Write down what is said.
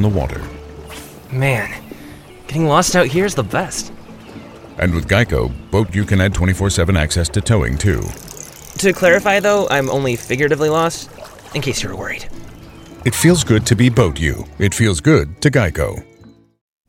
on the water. Man, getting lost out here is the best. And with Geico, Boat U can add 24/7 access to towing, too. To clarify, though, I'm only figuratively lost, in case you were worried. It feels good to be Boat U. It feels good to Geico.